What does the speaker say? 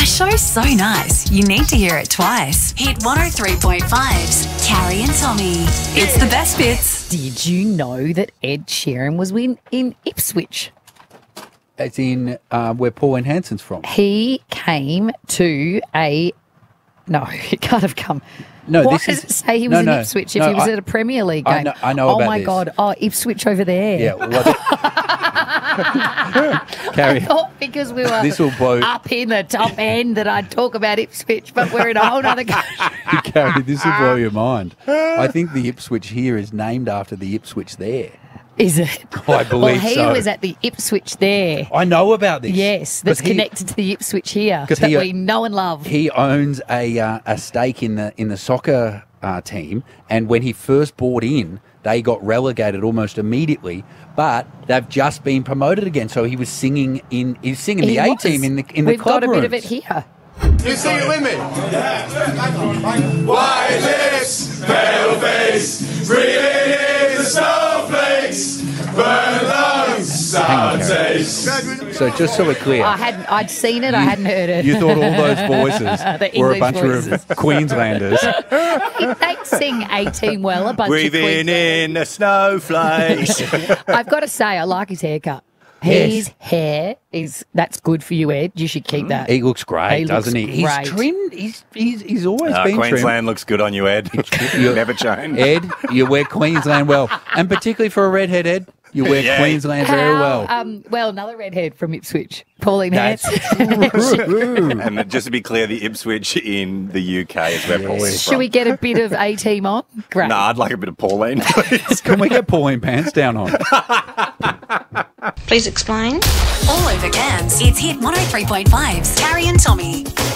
show's so nice, you need to hear it twice. Hit 103.5's Carrie and Tommy. It's the best bits. Did you know that Ed Sheeran was in Ipswich? It's in where Pauline Hanson's from. He came to a... No, he can't have come. No, Why this does is... it say he was in Ipswich if he was at a Premier League game? I know oh, about my this. God. Oh, Ipswich over there. Yeah. Carrie, Because we were this will blow... up in the top end that I'd talk about Ipswich, but we're in a whole other country. Carrie, this will blow your mind. I think the Ipswich here is named after the Ipswich there. Is it? I believe he so. was at the Ipswich there. I know about this. Yes, that's connected to the Ipswich here that we know and love. He owns a stake in the soccer team, and when he first bought in, they got relegated almost immediately. But they've just been promoted again. So he was singing the A team in the We've club got a rooms. bit of it here. You sing it with me? White lips, pale face, breathing in the snowflakes, burn lungs, sour taste. So just so we're clear, I'd seen it, I hadn't heard it. you thought all those voices were a bunch of Queenslanders. They sing A Team well, a bunch of Breathing in the snowflakes. I've got to say, I like his haircut. His hair that's good for you, Ed. You should keep that. He looks great, doesn't he? He's great. trimmed. He's always been Queensland trimmed. looks good on you, Ed. Never changed. Ed, you wear Queensland well. And particularly for a redhead, Ed, you wear Queensland very well. Well, another redhead from Ipswich, Pauline That's Hanson. true. And just to be clear, the Ipswich in the UK is where Pauline's Should from. we get a bit of A Team on? Great. No, I'd like a bit of Pauline, please. Can we get Pauline Pants down on? Please explain. All over Gans, it's Hit 103.5's Carrie and Tommy.